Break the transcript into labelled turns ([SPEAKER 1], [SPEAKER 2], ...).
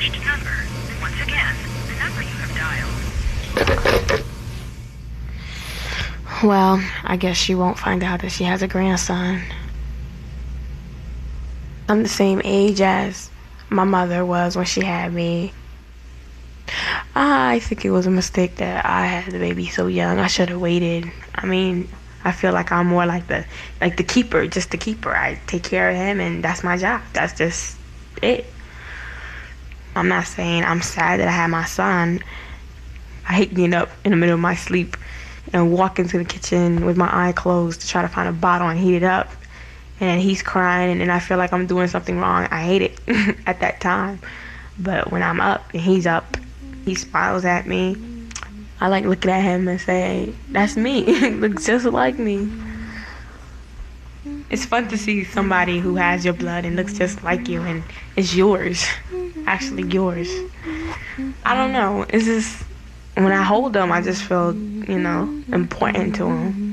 [SPEAKER 1] pushed number. Once again, the number you have dialed.
[SPEAKER 2] Well, I guess she won't find out that she has a grandson. I'm the same age as my mother was when she had me. I think it was a mistake that I had the baby so young. I should have waited. I mean, I feel like I'm more like the keeper, just the keeper. I take care of him, and that's my job. That's just it. I'm not saying I'm sad that I had my son. I hate getting up in the middle of my sleep and walk into the kitchen with my eye closed to try to find a bottle and heat it up. And he's crying, and then I feel like I'm doing something wrong. I hate it at that time. But when I'm up and he's up, he smiles at me. I like looking at him and say, that's me. Looks just like me. It's fun to see somebody who has your blood and looks just like you and is yours. Actually yours. I don't know. It's just, when I hold him, I just feel, important to him.